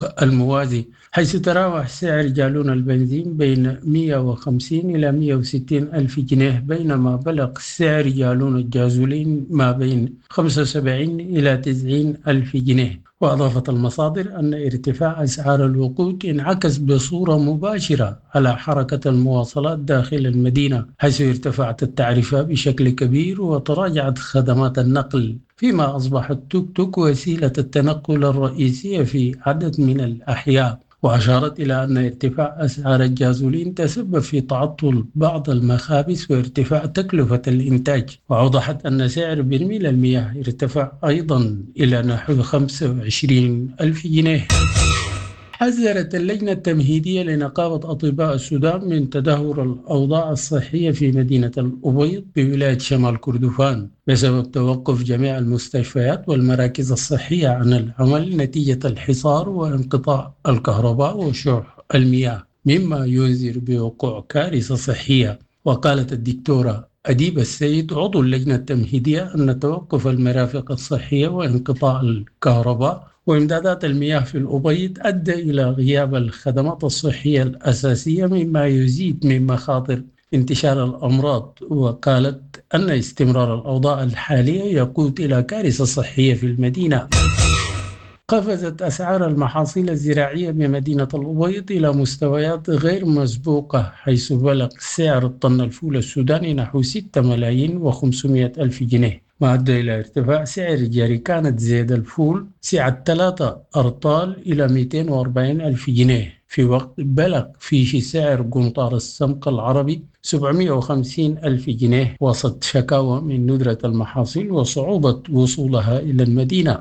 الموازي، حيث تراوح سعر جالون البنزين بين 150 إلى 160 ألف جنيه، بينما بلغ سعر جالون الجازولين ما بين 75 إلى 90 ألف جنيه. وأضافت المصادر أن ارتفاع أسعار الوقود انعكس بصورة مباشرة على حركة المواصلات داخل المدينة، حيث ارتفعت التعرفة بشكل كبير وتراجعت خدمات النقل، فيما أصبح التوك توك وسيلة التنقل الرئيسية في عدد من الأحياء. وأشارت إلى أن ارتفاع أسعار الجازولين تسبب في تعطل بعض المخابز وارتفاع تكلفة الإنتاج. وأوضحت أن سعر برميل المياه ارتفع أيضا إلى نحو 25 ألف جنيه. حذرت اللجنة التمهيدية لنقابة أطباء السودان من تدهور الأوضاع الصحية في مدينة الأبيض بولاية شمال كردفان بسبب توقف جميع المستشفيات والمراكز الصحية عن العمل نتيجة الحصار وانقطاع الكهرباء وشح المياه، مما ينذر بوقوع كارثة صحية. وقالت الدكتورة أديب السيد عضو اللجنة التمهيدية أن توقف المرافق الصحية وانقطاع الكهرباء وإمدادات المياه في الأبيض أدى إلى غياب الخدمات الصحية الأساسية، مما يزيد من مخاطر انتشار الأمراض. وقالت أن استمرار الأوضاع الحالية يقود إلى كارثة صحية في المدينة. قفزت أسعار المحاصيل الزراعية بمدينة الأبيض إلى مستويات غير مسبوقة، حيث بلغ سعر طن الفول السوداني نحو 6 ملايين و500 ألف جنيه، ما أدى إلى ارتفاع سعر جريكانة زيت الفول سعة 3 أرطال إلى 240 ألف جنيه، في وقت بلغ فيه سعر قنطار السمق العربي 750 ألف جنيه، وسط شكاوى من ندرة المحاصيل وصعوبة وصولها إلى المدينة.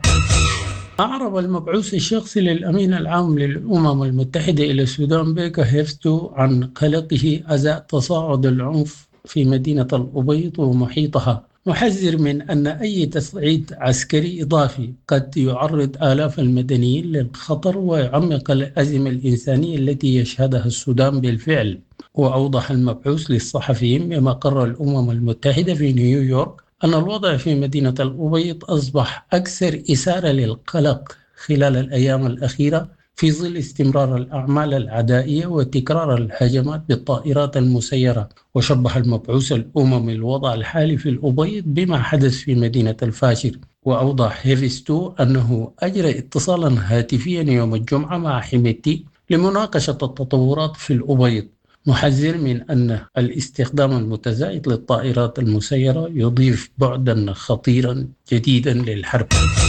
أعرب المبعوث الشخصي للأمين العام للأمم المتحدة إلى السودان بيكا هيفستو عن قلقه أزاء تصاعد العنف في مدينة الأبيض ومحيطها، محذر من أن أي تصعيد عسكري إضافي قد يعرض آلاف المدنيين للخطر ويعمق الأزمة الإنسانية التي يشهدها السودان بالفعل. وأوضح المبعوث للصحفيين بمقر الأمم المتحدة في نيويورك أن الوضع في مدينة الأبيض أصبح أكثر إثارة للقلق خلال الأيام الأخيرة في ظل استمرار الأعمال العدائية وتكرار الهجمات بالطائرات المسيرة. وشبه المبعوث الأممي الوضع الحالي في الأبيض بما حدث في مدينة الفاشر. وأوضح هيفستو أنه أجرى اتصالا هاتفيا يوم الجمعة مع حميتي لمناقشة التطورات في الأبيض، محذر من أن الاستخدام المتزايد للطائرات المسيرة يضيف بعدا خطيرا جديدا للحرب.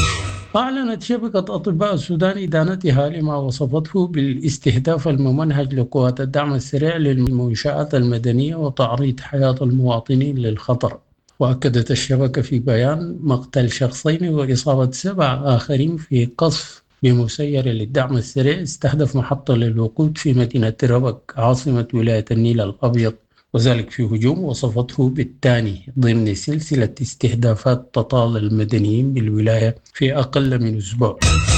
أعلنت شبكة أطباء السودان إدانتها لما وصفته بالاستهداف الممنهج لقوات الدعم السريع للمنشآت المدنية وتعريض حياة المواطنين للخطر. وأكدت الشبكة في بيان مقتل شخصين وإصابة 7 آخرين في قصف بمسير للدعم السريع استهدف محطة للوقود في مدينة ربك عاصمة ولاية النيل الأبيض، وذلك في هجوم وصفته بالثاني ضمن سلسلة استهدافات تطال المدنيين بالولاية في أقل من أسبوع.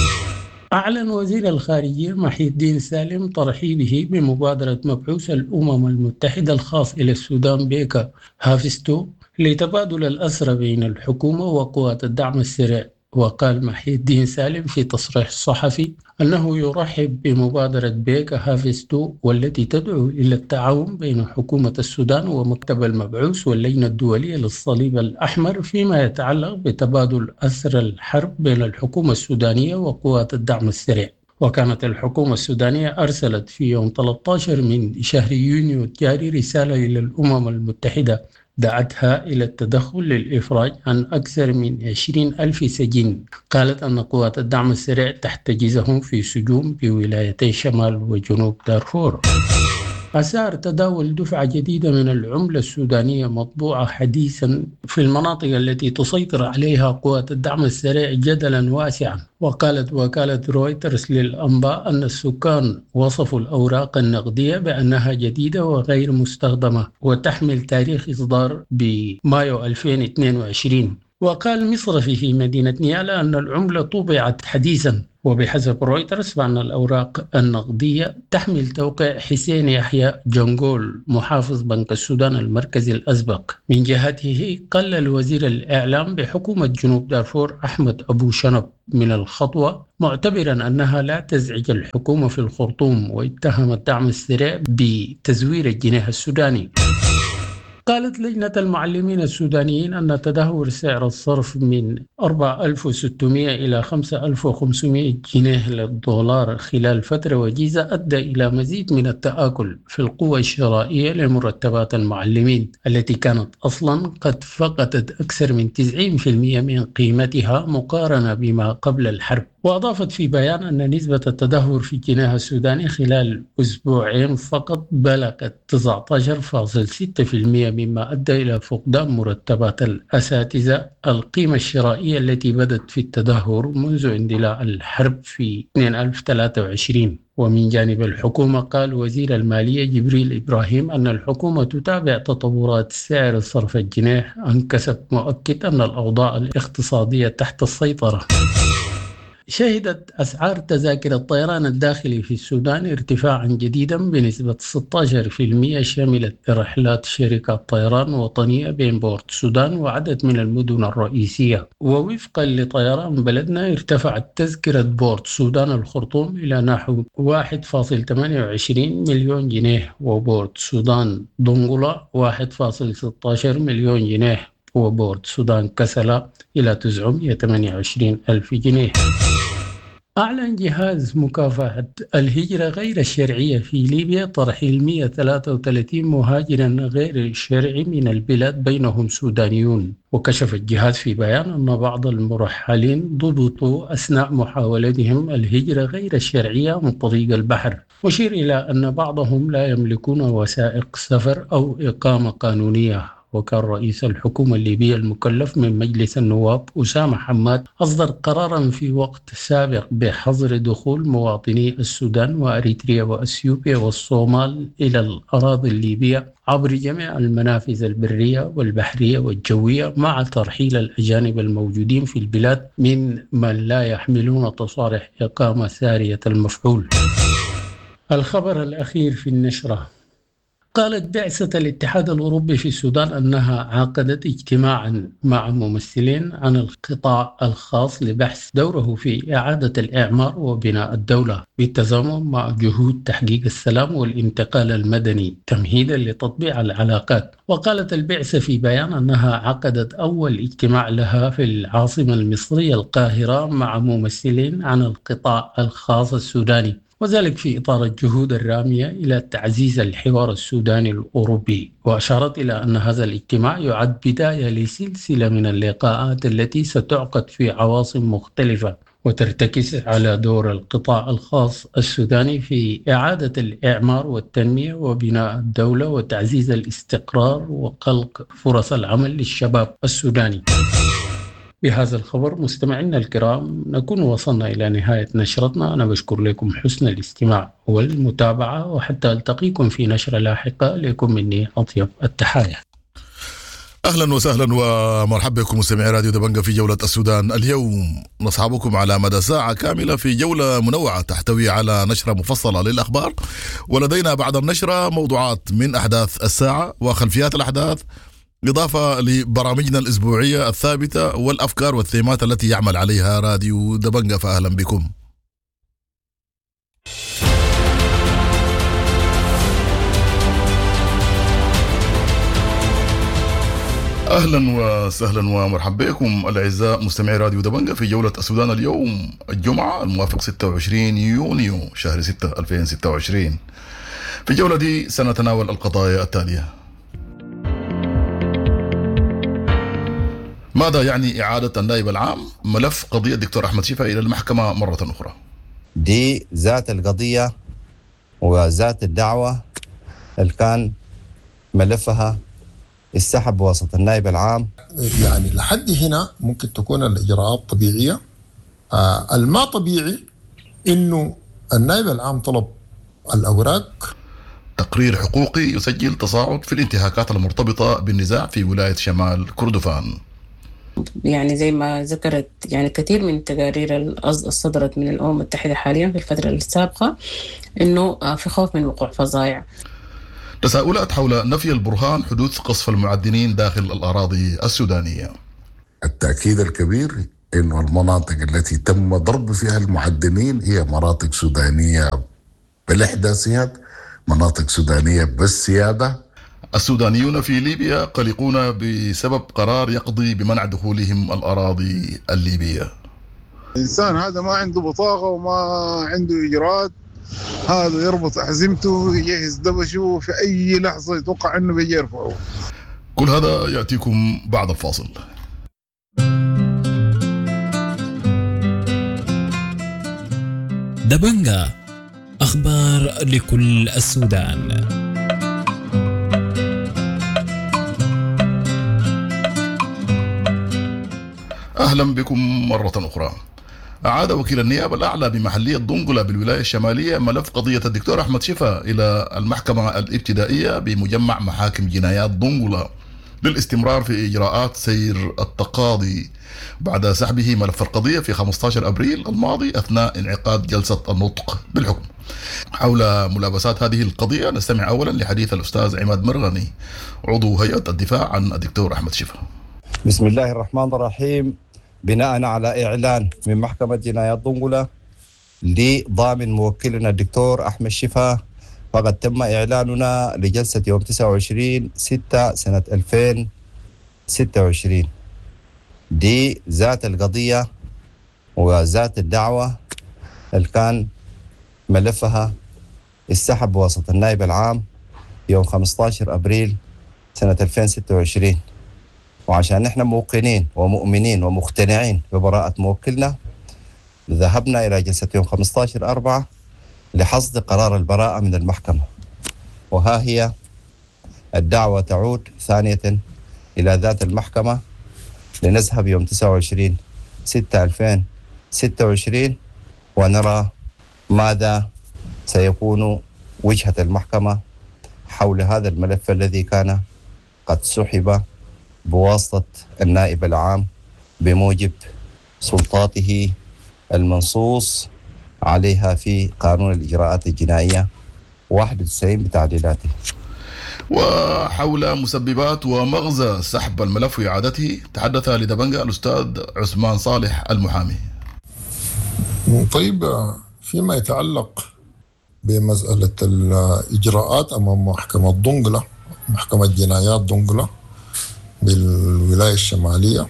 أعلن وزير الخارجية محي الدين سالم ترحيبه بمبادرة مبعوث الأمم المتحدة الخاص إلى السودان بيكا هافستو لتبادل الأسرى بين الحكومة وقوات الدعم السريع. وقال محي الدين سالم في تصريح صحفي أنه يرحب بمبادرة بيكا هافستو والتي تدعو إلى التعاون بين حكومة السودان ومكتب المبعوث واللجنة الدولية للصليب الأحمر فيما يتعلق بتبادل أسرى الحرب بين الحكومة السودانية وقوات الدعم السريع. وكانت الحكومة السودانية أرسلت في يوم 13 من شهر يونيو الجاري رسالة إلى الأمم المتحدة دعتها إلى التدخل للإفراج عن أكثر من 20 ألف سجين. قالت أن قوات الدعم السريع تحتجزهم في سجون بولايتي شمال وجنوب دارفور. أثار تداول دفعة جديدة من العملة السودانية مطبوعة حديثا في المناطق التي تسيطر عليها قوات الدعم السريع جدلا واسعا. وقالت وكالة رويترز للأنباء أن السكان وصفوا الأوراق النقدية بأنها جديدة وغير مستخدمة وتحمل تاريخ إصدار بمايو 2022. وقال مصرفي في مدينة نيالا أن العملة طبعت حديثا وبحسب رويترز فإن الأوراق النقدية تحمل توقيع حسين يحيى جنجول محافظ بنك السودان المركزي الأسبق. من جهته قلل وزير الإعلام بحكومة جنوب دارفور أحمد أبو شنب من الخطوة، معتبرا أنها لا تزعج الحكومة في الخرطوم، واتهم الدعم السريع بتزوير الجنيه السوداني. قالت لجنة المعلمين السودانيين أن تدهور سعر الصرف من 4600 إلى 5500 جنيه للدولار خلال فترة وجيزة أدى إلى مزيد من التآكل في القوة الشرائية لمرتبات المعلمين التي كانت أصلا قد فقدت أكثر من 90% من قيمتها مقارنة بما قبل الحرب. وأضافت في بيان أن نسبة التدهور في الجنيه السوداني خلال أسبوعين فقط بلغت 19.6%، مما أدى إلى فقدان مرتبات الأساتذة القيمة الشرائية التي بدت في التدهور منذ اندلاع الحرب في 2023. ومن جانب الحكومة قال وزير المالية جبريل إبراهيم أن الحكومة تتابع تطورات سعر صرف الجنيه عن كسب، مؤكد أن الأوضاع الاقتصادية تحت السيطرة. شهدت أسعار تذاكر الطيران الداخلي في السودان ارتفاعا جديدا بنسبة 16%، شملت رحلات شركات طيران وطنية بين بورت السودان وعدد من المدن الرئيسية. ووفقا لطيران بلدنا ارتفعت تذكرة بورت السودان الخرطوم إلى نحو 1.28 مليون جنيه، وبورت السودان دنقلة 1.16 مليون جنيه، وبورت السودان كسلا إلى 928 ألف جنيه. أعلن جهاز مكافحة الهجرة غير الشرعية في ليبيا ترحيل 133 مهاجرا غير شرعي من البلاد بينهم سودانيون. وكشف الجهاز في بيان أن بعض المرحلين ضبطوا أثناء محاولتهم الهجرة غير الشرعية من طريق البحر، مشير إلى أن بعضهم لا يملكون وثائق سفر أو إقامة قانونية. وكان رئيس الحكومة الليبية المكلف من مجلس النواب أسامة حماد أصدر قرارا في وقت سابق بحظر دخول مواطني السودان وأريتريا وأثيوبيا والصومال إلى الأراضي الليبية عبر جميع المنافذ البرية والبحرية والجوية، مع ترحيل الأجانب الموجودين في البلاد من لا يحملون تصاريح إقامة سارية المفعول. الخبر الأخير في النشرة: قالت بعثة الاتحاد الأوروبي في السودان أنها عقدت اجتماعا مع ممثلين عن القطاع الخاص لبحث دوره في إعادة الإعمار وبناء الدولة بالتزامن مع جهود تحقيق السلام والانتقال المدني تمهيدا لتطبيع العلاقات. وقالت البعثة في بيان أنها عقدت أول اجتماع لها في العاصمة المصرية القاهرة مع ممثلين عن القطاع الخاص السوداني، وذلك في إطار الجهود الرامية إلى تعزيز الحوار السوداني الأوروبي. وأشارت إلى أن هذا الاجتماع يعد بداية لسلسلة من اللقاءات التي ستعقد في عواصم مختلفة وترتكز على دور القطاع الخاص السوداني في إعادة الإعمار والتنمية وبناء الدولة وتعزيز الاستقرار وخلق فرص العمل للشباب السوداني. بهذا الخبر مستمعينا الكرام نكون وصلنا إلى نهاية نشرتنا. أنا بشكر لكم حسن الاستماع والمتابعة، وحتى ألتقيكم في نشرة لاحقة لكم مني أطيب التحايا. أهلا وسهلا ومرحبا بكم مستمعي راديو دبنجة في جولة السودان. اليوم نصحبكم على مدى ساعة كاملة في جولة منوعة تحتوي على نشرة مفصلة للأخبار، ولدينا بعد النشرة موضوعات من أحداث الساعة وخلفيات الأحداث، إضافة لبرامجنا الأسبوعية الثابتة والأفكار والثيمات التي يعمل عليها راديو دبنجة. فأهلا بكم. أهلا وسهلا ومرحبا بكم الأعزاء مستمعي راديو دبنجة في جولة السودان اليوم الجمعة الموافق 26 يونيو شهر 6 2026. في الجولة دي سنتناول القضايا التالية: ماذا يعني إعادة النائب العام؟ ملف قضية الدكتور أحمد شفا إلى المحكمة مرة أخرى. دي ذات القضية وذات الدعوة اللي كان ملفها السحب وسط النائب العام. يعني لحد هنا ممكن تكون الإجراءات طبيعية. الما طبيعي إنه النائب العام طلب الأوراق. تقرير حقوقي يسجل تصاعد في الانتهاكات المرتبطة بالنزاع في ولاية شمال كردفان. يعني زي ما ذكرت يعني كثير من التقارير الصدرت من الأمم المتحدة حاليا في الفترة السابقة إنه في خوف من وقوع فظائع. تساؤلات حول نفي البرهان حدوث قصف المعدنين داخل الأراضي السودانية. التأكيد الكبير إنه المناطق التي تم ضرب فيها المعدنين هي مناطق سودانية بالإحداثيات، مناطق سودانية بالسيادة. السودانيون في ليبيا قلقون بسبب قرار يقضي بمنع دخولهم الأراضي الليبية. الإنسان هذا ما عنده بطاقة وما عنده إجراءات، هذا يربط أحزمته يجهز دبشه في أي لحظة يتوقع أنه بيجي يرفعه. كل هذا يأتيكم بعد الفاصل. دبنجة، أخبار لكل السودان. أهلا بكم مرة أخرى. أعاد وكيل النيابة الأعلى بمحلية دنقلة بالولاية الشمالية ملف قضية الدكتور أحمد شفا إلى المحكمة الابتدائية بمجمع محاكم جنايات دنقلة للاستمرار في إجراءات سير التقاضي بعد سحبه ملف القضية في 15 أبريل الماضي أثناء انعقاد جلسة النطق بالحكم. حول ملابسات هذه القضية نستمع أولا لحديث الأستاذ عماد مرغني عضو هيئة الدفاع عن الدكتور أحمد شفا. بسم الله الرحمن الرحيم. بناء على إعلان من محكمة جنايات دنقلة لضامن موكلنا الدكتور أحمد شفا، فقد تم إعلاننا لجلسة يوم 29/6 سنة 2026. دي ذات القضية وذات الدعوة اللي كان ملفها السحب بواسطة النائب العام يوم 15 أبريل سنة 2026. وعشان نحن موقنين ومؤمنين ومقتنعين ببراءة موكلنا، ذهبنا إلى جلسة يوم 15/4 لحصد قرار البراءة من المحكمة. وها هي الدعوة تعود ثانية إلى ذات المحكمة لنذهب يوم 29/6/2026 ونرى ماذا سيكون وجهة المحكمة حول هذا الملف الذي كان قد سحب بواسطة النائب العام بموجب سلطاته المنصوص عليها في قانون الإجراءات الجنائية 91 بتعديلاته. وحول مسببات ومغزى سحب الملف وإعادته تحدث لدبنجة الأستاذ عثمان صالح المحامي. طيب، فيما يتعلق بمسألة الإجراءات أمام محكمة دنقلة، محكمة جنايات دنقلة بالولاية الشمالية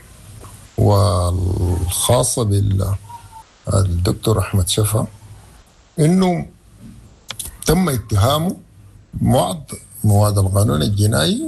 والخاصة بالدكتور أحمد شفا، إنه تم اتهامه بعض مواد القانون الجنائي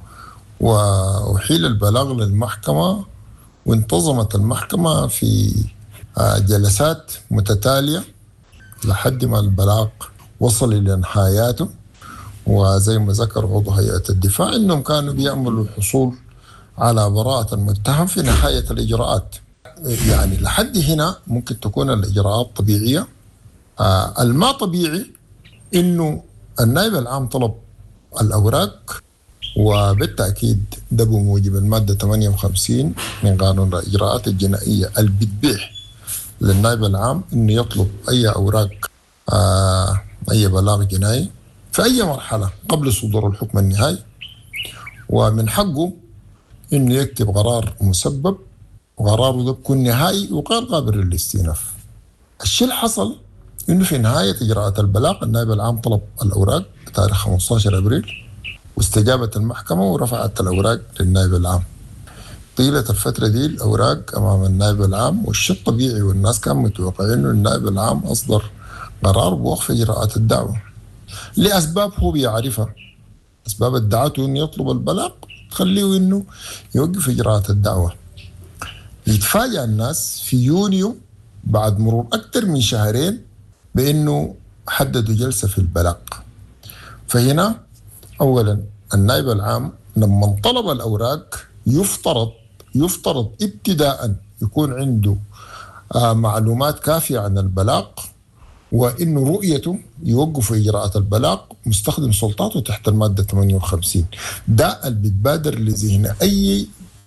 وحيل البلاغ للمحكمة، وانتظمت المحكمة في جلسات متتالية لحد ما البلاغ وصل إلى نهاياته. وزي ما ذكر عضو هيئة الدفاع إنهم كانوا بيعملوا الحصول على براءة المتهم في نهاية الإجراءات. يعني لحد هنا ممكن تكون الإجراءات طبيعية. الما طبيعي إنه النائب العام طلب الأوراق، وبالتأكيد ده بموجب المادة 58 من قانون الإجراءات الجنائية اللي بتبيح للنائب العام إنه يطلب أي أوراق أي بلاغ جنائي في أي مرحلة قبل صدور الحكم النهائي، ومن حقه إنه يكتب قرار مسبب، وقراره ده بيكون نهائي وغير قابل للاستئناف. الشيء اللي حصل إنه في نهاية إجراءات البلاغ النائب العام طلب الأوراق بتاريخ 15 أبريل، واستجابت المحكمة ورفعت الأوراق للنائب العام. طيلة الفترة دي الأوراق أمام النائب العام، والشيء الطبيعي والناس كانوا متوقعين إنه النائب العام أصدر قرار بوقف إجراءات الدعوة لأسباب هو بيعرفها. أسباب ادعته إنه يطلب البلاغ تخليه إنه يوقف إجراءات الدعوة. يتفاجأ الناس في يونيو بعد مرور أكثر من شهرين بإنه حددوا جلسة في البلاغ. فهنا أولا النائب العام لما طلب الأوراق يفترض ابتداء يكون عنده معلومات كافية عن البلاغ، وإنه رؤيته يوقف إجراءات البلاغ مستخدم سلطاته تحت المادة 58. ده اللي بيتبادر لذهن أي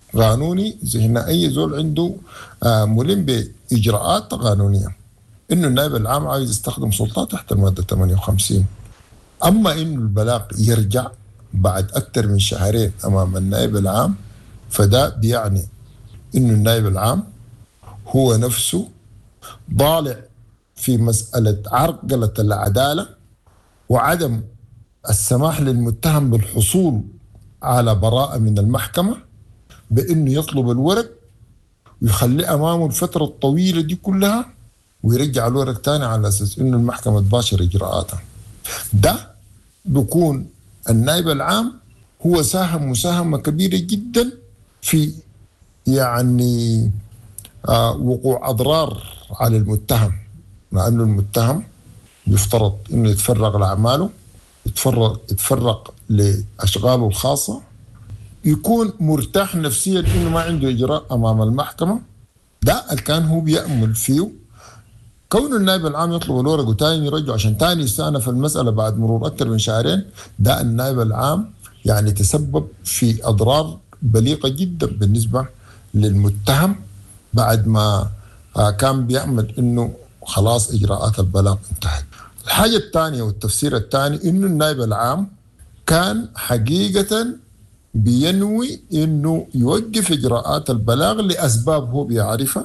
قانوني زي هنا أي زول عنده ملم بإجراءات قانونية، إنه النائب العام عايز يستخدم سلطات تحت المادة 58. أما إنه البلاغ يرجع بعد أكثر من شهرين أمام النائب العام، فده بيعني إنه النائب العام هو نفسه ضالع في مسألة عرقلة العدالة وعدم السماح للمتهم بالحصول على براءة من المحكمة، بإنه يطلب الورق ويخليه أمامه الفترة الطويلة دي كلها ويرجع الورق تاني على أساس إنه المحكمة تباشر إجراءاتها. ده بيكون النائب العام هو ساهم مساهمة كبيرة جدا في يعني وقوع أضرار على المتهم، لأنه المتهم يفترض إنه يتفرغ لأعماله، يتفرق لأشغاله الخاصة، يكون مرتاح نفسيا إنه ما عنده إجراء أمام المحكمة. ده اللي كان هو بيأمل فيه. كون النائب العام يطلب الورق وتاني يرجع عشان تاني يستأنف المسألة بعد مرور أكثر من شهرين، ده النائب العام يعني تسبب في أضرار بليغة جدا بالنسبة للمتهم بعد ما كان بيعمل إنه خلاص إجراءات البلاغ انتهت. الحاجة الثانية والتفسير الثاني إنه النائب العام كان حقيقة بينوي إنه يوقف إجراءات البلاغ لأسباب هو بيعرفها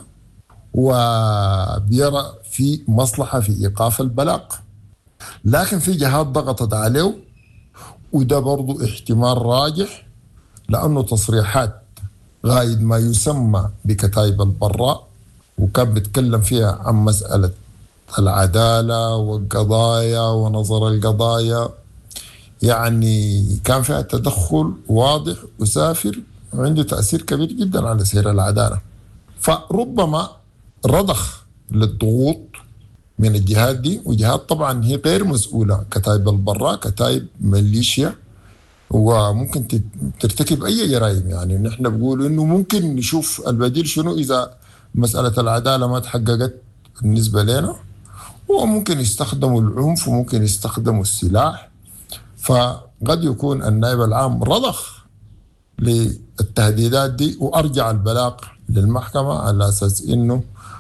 وبيرى في مصلحة في إيقاف البلاغ، لكن في جهات ضغطت عليه، وده برضو احتمال راجح لأنه تصريحات غايد ما يسمى بكتائب البراء وكان بيتكلم فيها عن مسألة العدالة والقضايا ونظر القضايا، يعني كان فيها تدخل واضح وسافر وعنده تأثير كبير جدا على سير العدالة. فربما رضخ للضغوط من الجهات دي، وجهات طبعا هي غير مسؤولة، كتائب البراء، كتائب ميليشيا، وممكن ترتكب أي جرائم. يعني نحن بقول إنه ممكن نشوف البديل شنو إذا مسألة العدالة ما تحققت بالنسبة لنا، وممكن يستخدموا العنف وممكن يستخدموا السلاح. فقد يكون النائب العام رضخ للتهديدات دي وأرجع البلاغ للمحكمة على أساس إنه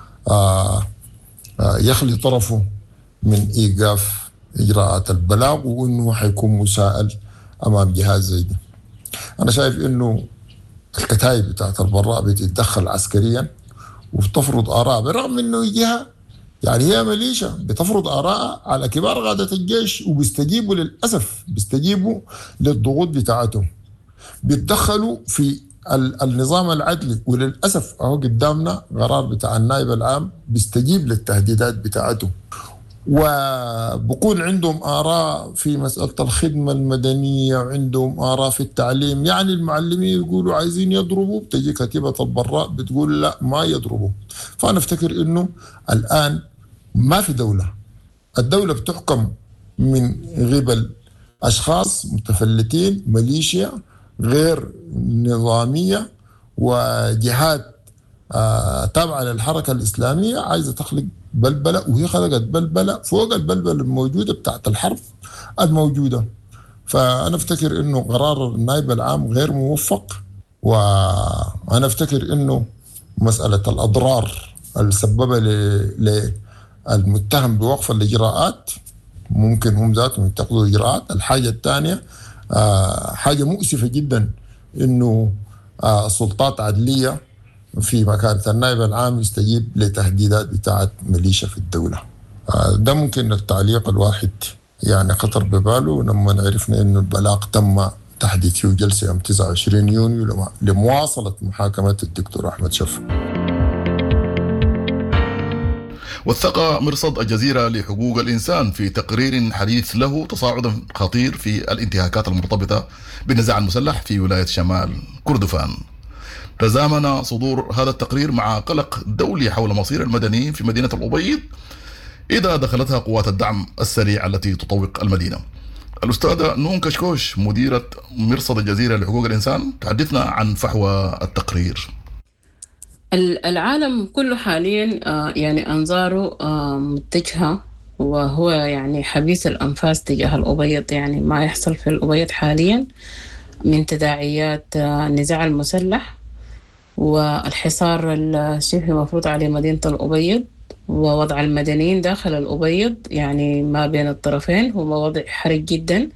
يخلي طرفه من إيقاف إجراءات البلاغ، وإنه حيكون مسائل أمام جهاز زي دي. أنا شايف إنه الكتائب بتاعت البراء بتتدخل عسكريا وبتفرض آراء، برغم إنه جهة يعني هي ميليشيا بتفرض آراء على كبار قادة الجيش، وبيستجيبوا للأسف بيستجيبوا للضغوط بتاعتهم، بيتدخلوا في النظام العدلي. وللأسف أهو قدامنا قرار بتاع النائب العام بيستجيب للتهديدات بتاعته، وبكون عندهم آراء في مسألة الخدمة المدنية وعندهم آراء في التعليم. يعني المعلمين يقولوا عايزين يضربوا، بتجي كتيبة البراء بتقول لا ما يضربوا. فأنا أفتكر إنه الآن ما في دولة، الدولة بتحكم من قبل أشخاص متفلتين، ميليشيا غير نظامية وجهات تابعة للحركة الإسلامية عايزة تخلق بلبلة، وهي خلقت بلبلة فوق البلبلة الموجودة بتاعت الحرب الموجودة. فأنا أفتكر إنه قرار النائب العام غير موفق، وأنا أفتكر إنه مسألة الأضرار السببة للمتهم بوقف الإجراءات ممكن هم ذاتهم يتخذوا إجراءات. الحاجة الثانية حاجة مؤسفة جدا إنه سلطات عدلية في مكانة النائب العام يستجيب لتهديدات بتاعت ميليشيا في الدولة. ده ممكن التعليق الواحد يعني خطر بباله لما عرفنا إنه البلاغ تم تحديد فيه جلسة يوم 29 يونيو لمواصلة محاكمة الدكتور أحمد شفا. وثق مرصد الجزيرة لحقوق الإنسان في تقرير حديث له تصاعدا خطير في الانتهاكات المرتبطة بالنزاع المسلح في ولاية شمال كردفان. تزامن صدور هذا التقرير مع قلق دولي حول مصير المدنيين في مدينة الأبيض إذا دخلتها قوات الدعم السريع التي تطوق المدينة. الأستاذة نون كشكوش مديرة مرصد الجزيرة لحقوق الإنسان تحدثنا عن فحوى التقرير. العالم كله حاليا يعني أنظاره متجهة، وهو يعني حبيس الأنفاس تجاه الأبيض. يعني ما يحصل في الأبيض حاليا من تداعيات النزاع المسلح والحصار الشبه مفروض على مدينة الأبيض، ووضع المدنيين داخل الأبيض يعني ما بين الطرفين هو وضع حرج جدا.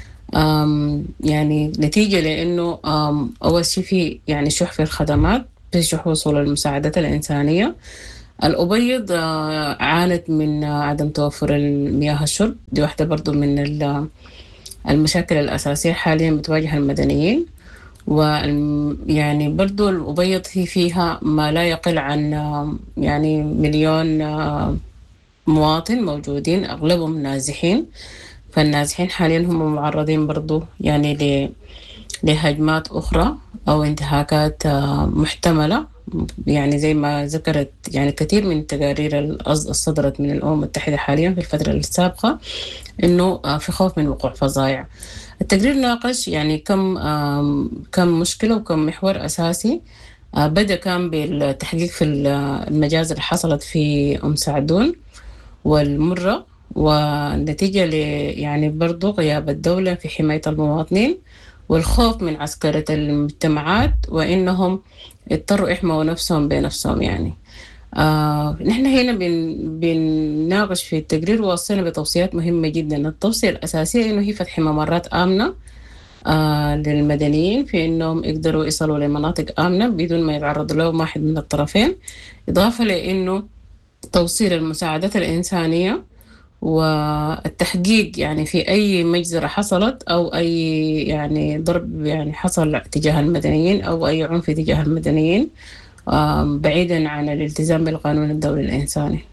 يعني نتيجة لأنه أول شيء في يعني شح في الخدمات، في شح وصول المساعدات الإنسانية. الأبيض عانت من عدم توفر المياه الشرب، دي واحدة برضو من المشاكل الأساسية حاليا بتواجه المدنيين. ويعني برضو الأبيض هي فيها ما لا يقل عن يعني 1,000,000 مواطن موجودين، أغلبهم نازحين. فالنازحين حاليا هم معرضين برضو يعني لهجمات أخرى أو انتهاكات محتملة، يعني زي ما ذكرت يعني كثير من التقارير الصدرت من الأمم المتحدة حاليا في الفترة السابقة إنه في خوف من وقوع فظائع. التقرير ناقش يعني كم مشكلة وكم محور أساسي. بدأ كان بالتحقيق في المجازر اللي حصلت في سعدون والمرة، والنتيجة يعني برضو غياب الدولة في حماية المواطنين والخوف من عسكرة المجتمعات، وإنهم اضطروا يحموا نفسهم بنفسهم. يعني نحن هنا بنناقش في التقرير ووصينا بتوصيات مهمة جدا. التوصية الأساسية إنه هي فتح ممرات آمنة للمدنيين في إنهم يقدروا يصلوا لمناطق آمنة بدون ما يتعرضوا لهم واحد من الطرفين، إضافة لإنه توصيل المساعدات الإنسانية والتحقيق يعني في أي مجزرة حصلت أو أي يعني ضرب يعني حصل تجاه المدنيين أو أي عنف تجاه المدنيين، بعيدا عن الالتزام بالقانون الدولي الإنساني.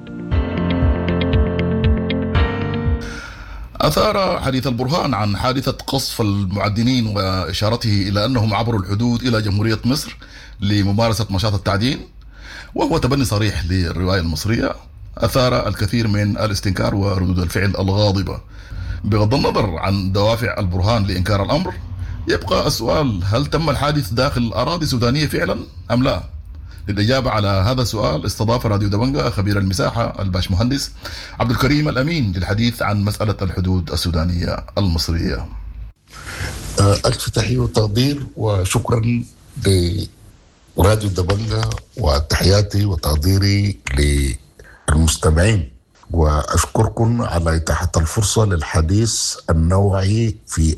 أثار حديث البرهان عن حادثة قصف المعدنين وإشارته إلى أنهم عبروا الحدود إلى جمهورية مصر لممارسة نشاط التعدين، وهو تبني صريح للرواية المصرية. أثار الكثير من الاستنكار وردود الفعل الغاضبة. بغض النظر عن دوافع البرهان لإنكار الأمر، يبقى السؤال: هل تم الحادث داخل أراضي سودانية فعلا أم لا؟ للإجابة على هذا السؤال استضاف راديو دبنجة خبير المساحة الباش مهندس عبد الكريم الأمين للحديث عن مسألة الحدود السودانية المصرية. ألف تحية وتقدير وشكرا لراديو دبنجة، وتحياتي وتقديري للمستمعين، وأشكركم على إتاحة الفرصة للحديث النوعي في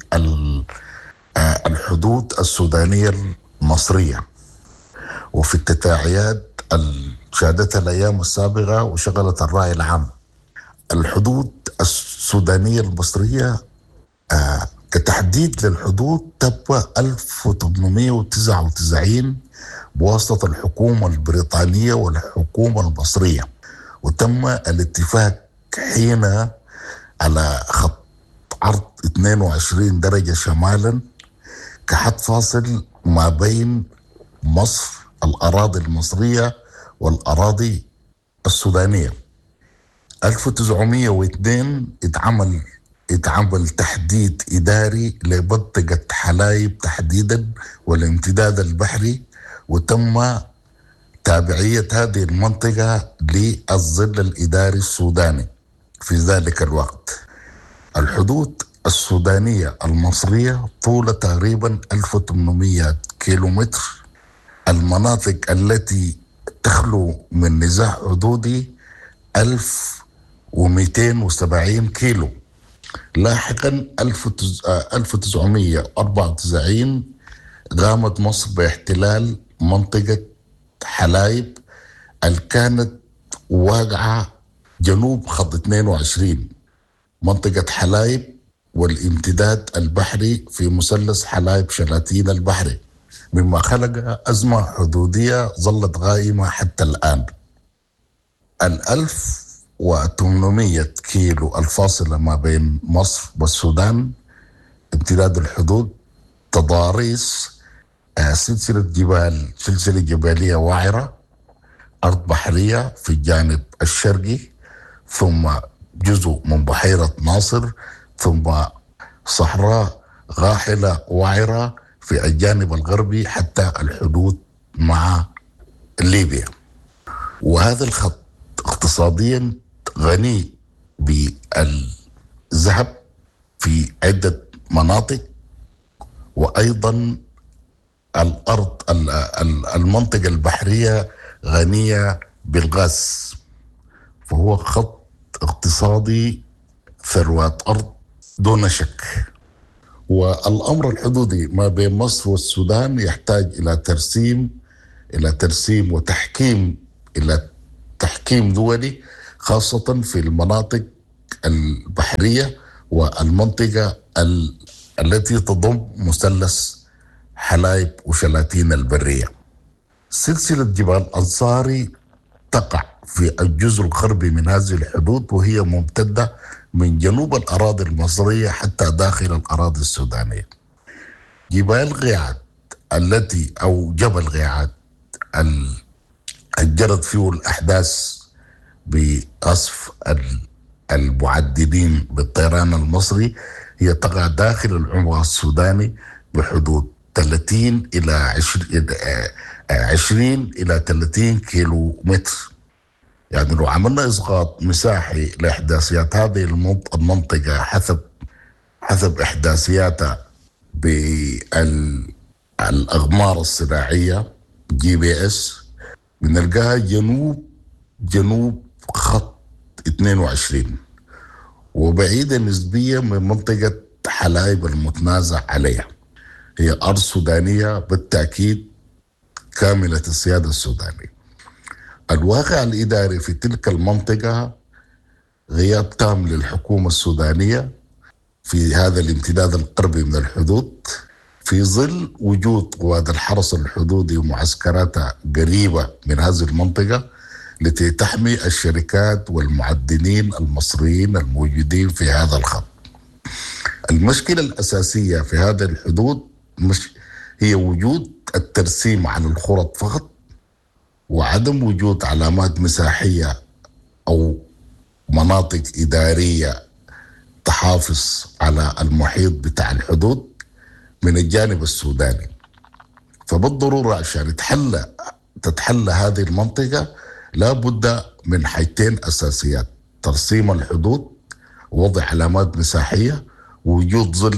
الحدود السودانية المصرية وفي التداعيات شهدتها الأيام السابقة وشغلت الرأي العام. الحدود السودانية المصرية كتحديد للحدود تم 1899 بواسطة الحكومة البريطانية والحكومة المصرية، وتم الاتفاق حين على خط عرض 22 درجة شمالا كحد فاصل ما بين مصر، الأراضي المصرية والأراضي السودانية. 1902 اتعمل تحديد إداري لمنطقة حلايب تحديدا والامتداد البحري، وتم تابعية هذه المنطقة للظل الإداري السوداني في ذلك الوقت. الحدود السودانية المصرية طولها تقريبا 1800 كيلومتر. المناطق التي تخلو من نزاع حدودي 1270 كيلو. لاحقا 1994 قامت مصر باحتلال منطقة حلايب اللي كانت واقعة جنوب خط 22، منطقة حلايب والامتداد البحري في مثلث حلايب شلاتين البحري، مما خلق أزمة حدودية ظلت غائمة حتى الآن. 1800 كيلو الفاصلة ما بين مصر والسودان امتداد الحدود تضاريس سلسلة جبالية وعرة، أرض بحرية في الجانب الشرقي، ثم جزء من بحيرة ناصر، ثم صحراء غاحلة وعرة في الجانب الغربي حتى الحدود مع ليبيا. وهذا الخط اقتصاديا غني بالذهب في عدة مناطق، وأيضا الأرض المنطقة البحرية غنية بالغاز، فهو خط اقتصادي ثروات أرض دون شك. والأمر الحدودي ما بين مصر والسودان يحتاج إلى ترسيم وتحكيم، إلى تحكيم دولي، خاصة في المناطق البحرية والمنطقة التي تضم مثلث حلايب وشلاتين البرية. سلسلة جبال أنصاري تقع في الجزء الغربي من هذه الحدود، وهي ممتدة من جنوب الأراضي المصرية حتى داخل الأراضي السودانية. جبال غيعات أو جبل غيعات جرت فيه الأحداث بأسف المعددين بالطيران المصري، هي تقع داخل العمق السوداني بحدود 30 إلى 30 كيلو متر. يعني لو عملنا إسقاط مساحي لإحداثيات هذه المنطقة حسب إحداثياتها بالأقمار الصناعية GPS، بنلقاها جنوب خط 22، وبعيدة نسبيا من منطقة حلايب المتنازع عليها. هي أرض سودانية بالتأكيد كاملة السيادة السودانية. الواقع الإداري في تلك المنطقة غياب تام للحكومة السودانية في هذا الامتداد القربي من الحدود، في ظل وجود قوات الحرس الحدودي ومعسكراتها قريبة من هذه المنطقة التي تحمي الشركات والمعدنين المصريين الموجودين في هذا الخط. المشكلة الأساسية في هذه الحدود هي وجود الترسيم على الخرط فقط، وعدم وجود علامات مساحية أو مناطق إدارية تحافظ على المحيط بتاع الحدود من الجانب السوداني. فبالضرورة عشان تتحل هذه المنطقة لا بد من حاجتين أساسيات: ترسيم الحدود، ووضع علامات مساحية، ووجود ظل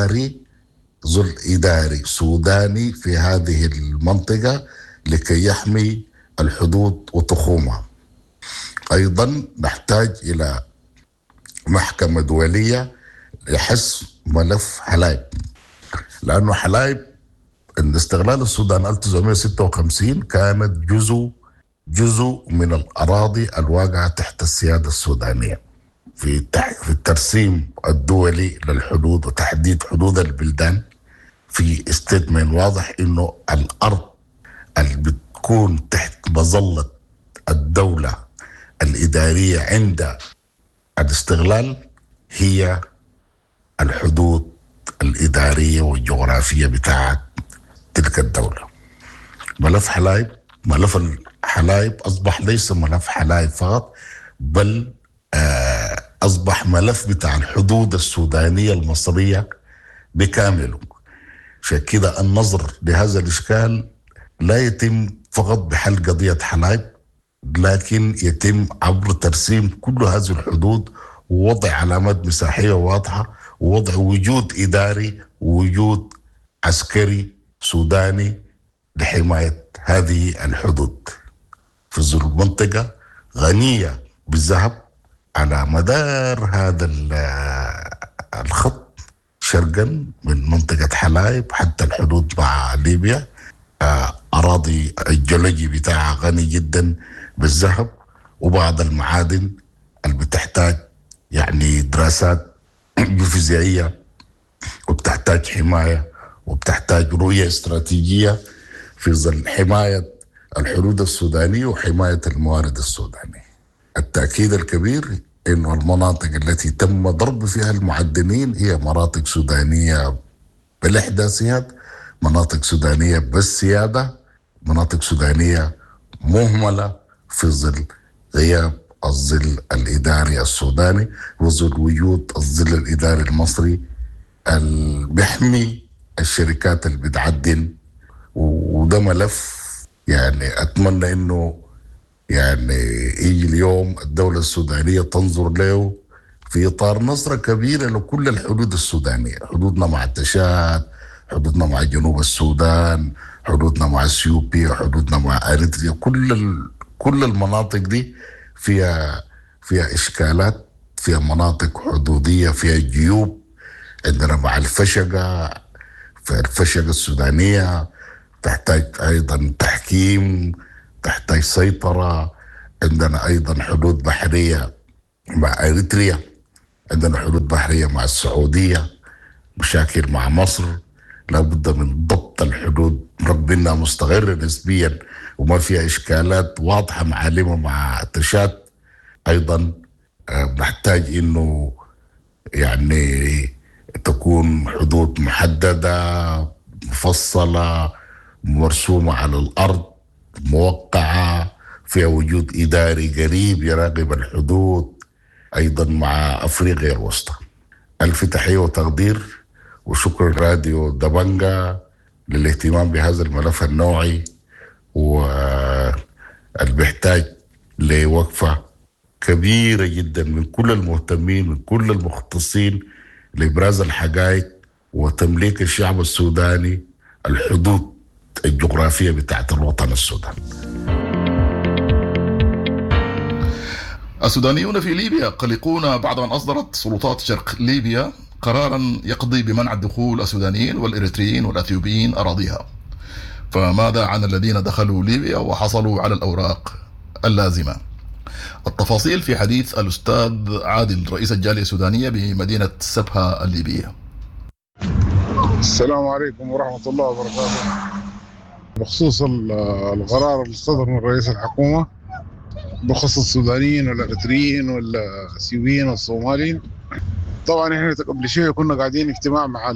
إداري سوداني في هذه المنطقة لكي يحمي الحدود وتخومها. أيضا نحتاج إلى محكمة دولية لحسم ملف حلايب، لأنه حلايب عند استغلال السودان 1956 كانت جزء من الأراضي الواقعة تحت السيادة السودانية. في الترسيم الدولي للحدود وتحديد حدود البلدان في استيتمنت واضح إنه الأرض اللي بتكون تحت مظلة الدولة الإدارية عند الاستغلال هي الحدود الإدارية والجغرافية بتاعت تلك الدولة. ملف حلايب أصبح ليس ملف حلايب فقط، بل أصبح ملف بتاع الحدود السودانية المصرية بكامله. عشان كده النظر لهذا الإشكال لا يتم فقط بحل قضية حلايب، لكن يتم عبر ترسيم كل هذه الحدود ووضع علامات مساحية واضحة ووضع وجود إداري ووجود عسكري سوداني لحماية هذه الحدود في ظل منطقة غنية بالذهب على مدار هذا الخط شرقا من منطقة حلايب حتى الحدود مع ليبيا. أراضي الجيولوجي بتاعها غني جدا بالذهب وبعض المعادن اللي بتحتاج يعني دراسات جيوفيزيائية وبتحتاج حماية وبتحتاج رؤية استراتيجية في ظل حماية الحدود السودانية وحماية الموارد السودانية. التأكيد الكبير إنه المناطق التي تم ضرب فيها المعدنين هي مناطق سودانية بالإحداثيات، مناطق سودانية بالسيادة، مناطق سودانية مهملة في ظل غياب الظل الإداري السوداني وظل وجود الظل الإداري المصري اللي بيحمي الشركات اللي بتعدن. وده ملف يعني أتمنى إنه يعني يجي اليوم الدولة السودانية تنظر له في إطار نظرة كبيرة لكل الحدود السودانية، حدودنا مع التشاد، حدودنا مع جنوب السودان، حدودنا مع اثيوبيا، حدودنا مع اريتريا، كل المناطق دي فيها اشكالات، فيها مناطق حدوديه، فيها جيوب. عندنا مع الفشقه، في الفشقه السودانيه تحتاج ايضا تحكيم، تحتاج سيطره. عندنا ايضا حدود بحريه مع اريتريا، عندنا حدود بحريه مع السعوديه، مشاكل مع مصر، لابد من ضبط الحدود رغم انها مستقره نسبيا وما فيها اشكالات واضحه معالمه مع تشاد. ايضا نحتاج انه يعني تكون حدود محدده مفصله مرسومه على الارض، موقعه، فيها وجود اداري قريب يراقب الحدود. ايضا مع افريقيا الوسطى. الف تحيه وتقدير وشكرا راديو دبنجا للاهتمام بهذا الملف النوعي، والبيحتاج لوقفه كبيره جدا من كل المهتمين، من كل المختصين، لابراز الحقائق وتمليك الشعب السوداني الحدود الجغرافيه بتاعت الوطن السوداني. السودانيون في ليبيا قلقون بعد أن أصدرت سلطات شرق ليبيا قرارا يقضي بمنع دخول السودانيين والإريتريين والأثيوبيين أراضيها. فماذا عن الذين دخلوا ليبيا وحصلوا على الأوراق اللازمة؟ التفاصيل في حديث الأستاذ عادل رئيس الجالية السودانية بمدينة سبها الليبية. السلام عليكم ورحمة الله وبركاته. بخصوص القرار اللي صدر من رئيس الحكومة بخصوص السودانيين والاريتريين والسيويين والصوماليين، طبعا احنا قبل شويه كنا قاعدين اجتماع مع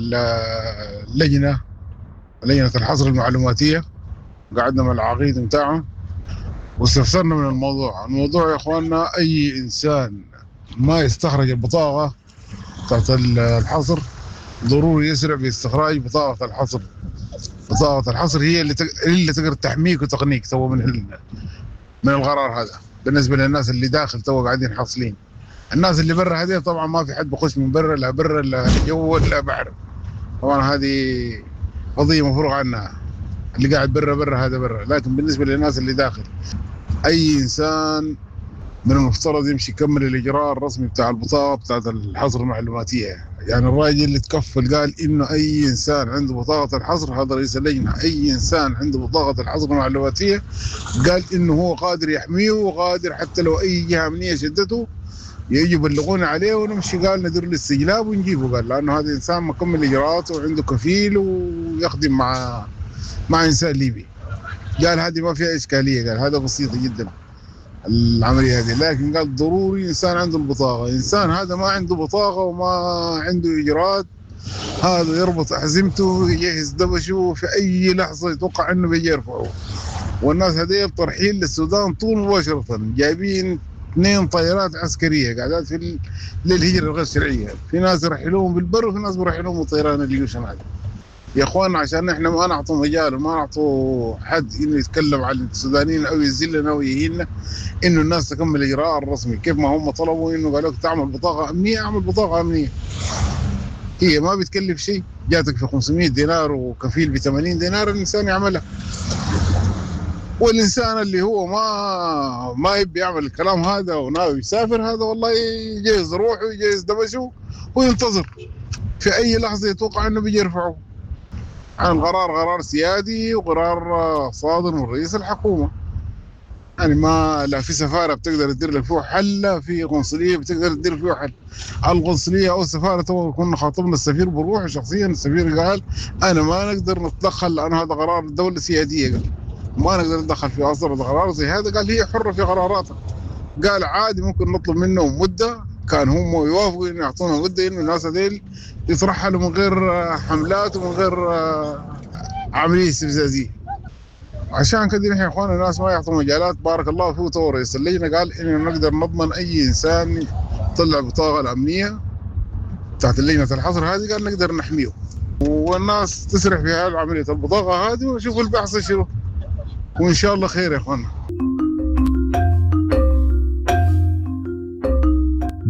لجنه الحظر المعلوماتيه، قعدنا مع العقيد بتاعهم واستفسرنا من الموضوع يا اخواننا. اي انسان ما يستخرج البطاقه بتاعت الحظر ضروري يسرع باستخراج بطاقه الحظر. بطاقه الحظر هي اللي تقدر تحميك وتقنيك تو من القرار هذا. بالنسبه للناس اللي داخل تو قاعدين حاصلين، الناس اللي برا هذه طبعا ما في حد بخش من برا، لا برا لا جو لا بحر، طبعا هذه قضيه مفروغ عنها. اللي قاعد برا هذا برا، لكن بالنسبه للناس اللي داخل اي انسان من المفترض يمشي يكمل الاجراء الرسمي بتاع البطاقه بتاعت الحظر المعلوماتيه. يعني الراجل اللي تكفل قال انه اي انسان عنده بطاقه الحظر، هذا رئيس اللجنه، اي انسان عنده بطاقه الحظر المعلوماتيه قال انه هو قادر يحميه وقادر حتى لو اي جهه امنيه شدته يجي يبلغونا عليه ونمشي قال ندير له استجلاب ونجيبه، قال لانه هذا انسان مكمل اجراءاته وعنده كفيل ويخدم مع انسان ليبي. قال هذه ما فيها اشكاليه، قال هذا بسيطه جدا العمليه هذه، لكن قال ضروري انسان عنده البطاقه. انسان هذا ما عنده بطاقه وما عنده اجراءات، هذا يربط احزمته ويجهز دبشه في اي لحظه يتوقع انه بيجي يرفعه. والناس هذول طرحين للسودان طول مباشره، جايبين 2 طائرات عسكريه قاعدات في للهجره الغير شرعيه، في ناس يرحلوهم بالبر وفي ناس بيرحلوهم بالطيران اليوشن هذا. يا اخواننا عشان احنا ما نعطوا مجال وما نعطوا حد انه يتكلم عن السودانيين او يذلنا او يهيننا، انه الناس تكمل الاجراء الرسمي كيف ما هم طلبوا، انه قالوا لك تعمل بطاقه امنيه، اعمل بطاقه امنيه. هي ما بتكلف شيء، جاتك في 500 دينار وكفيل ب 80 دينار الانسان يعملها. والانسان اللي هو ما يبي يعمل الكلام هذا وناوي يسافر، هذا والله يجهز روحه ويجهز دبشه وينتظر في اي لحظه يتوقع انه بيجي يرفعه. عن القرار قرار سيادي وقرار صادر من رئيس الحكومه، يعني ما لا في سفاره بتقدر تدير لك فيه حل، لا في قنصليه بتقدر تدير فيه حل. القنصليه او السفاره تو كنا خاطبنا السفير بروحه شخصيا، السفير قال انا ما نقدر نتدخل لان هذا قرار الدوله سياديه، قال ما نقدر ندخل في اصدر قرار زي هذا، قال هي حره في قراراتها. قال عادي ممكن نطلب منهم مده، كان هم يوافقوا انه يعطونا مده انه الناس هذيل يترحلوا من غير حملات ومن غير عمليه استفزازيه. عشان كده نحن يا اخوانا الناس ما يعطوا مجالات. بارك الله فيه تو رئيس اللجنه قال انه نقدر نضمن اي انسان يطلع بطاقه الامنيه تحت لجنه الحظر هذه، قال نقدر نحميه والناس تسرح في هذه عمليه البطاقه هذه ونشوف البحث شنو، وان شاء الله خير يا اخوانا.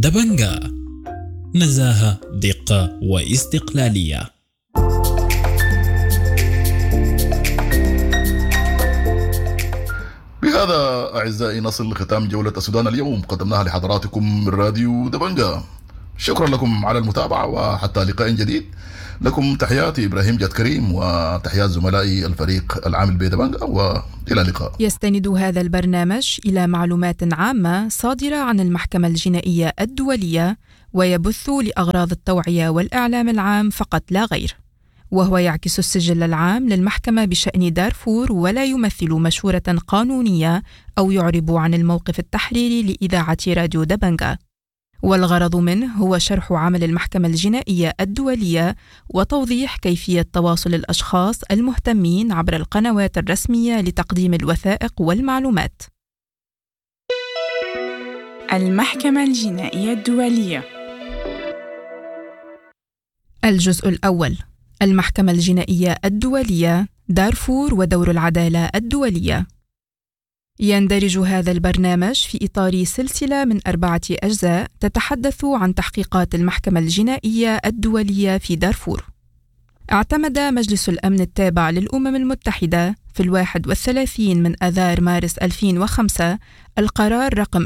دبنجا، نزاهة، دقة واستقلالية. بهذا أعزائي نصل لختام جولة السودان اليوم، قدمناها لحضراتكم من راديو دبنجة. شكرا لكم على المتابعة، وحتى لقاء جديد. لكم تحياتي إبراهيم جاد كريم، وتحيات زملائي الفريق العامل بدبنجة، وإلى اللقاء. يستند هذا البرنامج إلى معلومات عامة صادرة عن المحكمة الجنائية الدولية، ويبث لأغراض التوعية والإعلام العام فقط لا غير، وهو يعكس السجل العام للمحكمة بشأن دارفور، ولا يمثل مشورة قانونية أو يعرب عن الموقف التحريري لإذاعة راديو دبنجة. والغرض منه هو شرح عمل المحكمة الجنائية الدولية وتوضيح كيفية تواصل الأشخاص المهتمين عبر القنوات الرسمية لتقديم الوثائق والمعلومات. المحكمة الجنائية الدولية. الجزء الأول: المحكمة الجنائية الدولية، دارفور ودور العدالة الدولية. يندرج هذا البرنامج في إطار سلسلة من 4 أجزاء تتحدث عن تحقيقات المحكمة الجنائية الدولية في دارفور. اعتمد مجلس الأمن التابع للأمم المتحدة في 31 من آذار مارس 2005 القرار رقم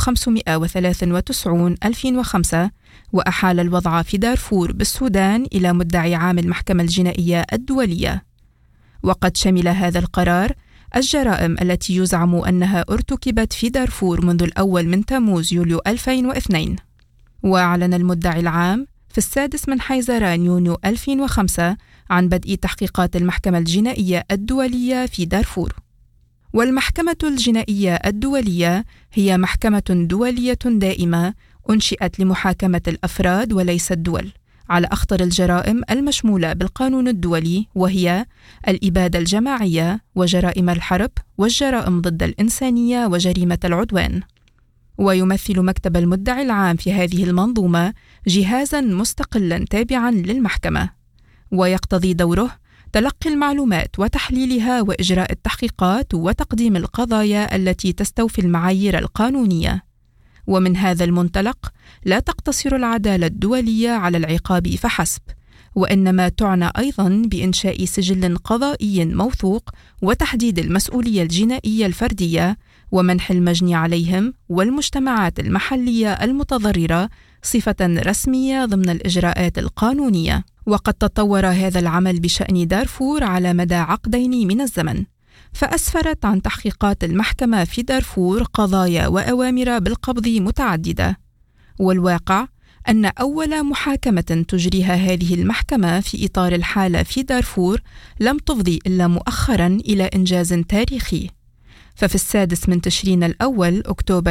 1593/2005، وأحال الوضع في دارفور بالسودان إلى مدعي عام المحكمة الجنائية الدولية. وقد شمل هذا القرار الجرائم التي يزعم أنها ارتكبت في دارفور منذ الأول من تموز يوليو 2002. وأعلن المدعي العام في 6 من حيزران يونيو 2005 عن بدء تحقيقات المحكمة الجنائية الدولية في دارفور. والمحكمة الجنائية الدولية هي محكمة دولية دائمة أنشئت لمحاكمة الأفراد وليس الدول على أخطر الجرائم المشمولة بالقانون الدولي، وهي الإبادة الجماعية وجرائم الحرب والجرائم ضد الإنسانية وجريمة العدوان. ويمثل مكتب المدعي العام في هذه المنظومة جهازاً مستقلاً تابعاً للمحكمة، ويقتضي دوره تلقي المعلومات وتحليلها وإجراء التحقيقات وتقديم القضايا التي تستوفي المعايير القانونية. ومن هذا المنطلق لا تقتصر العدالة الدولية على العقاب فحسب، وإنما تعنى أيضاً بإنشاء سجل قضائي موثوق وتحديد المسؤولية الجنائية الفردية ومنح المجني عليهم والمجتمعات المحلية المتضررة صفة رسمية ضمن الإجراءات القانونية. وقد تطور هذا العمل بشأن دارفور على مدى عقدين من الزمن، فأسفرت عن تحقيقات المحكمة في دارفور قضايا وأوامر بالقبض متعددة. والواقع أن أول محاكمة تجريها هذه المحكمة في إطار الحالة في دارفور لم تفضي إلا مؤخراً إلى إنجاز تاريخي. ففي 6 من تشرين الأول أكتوبر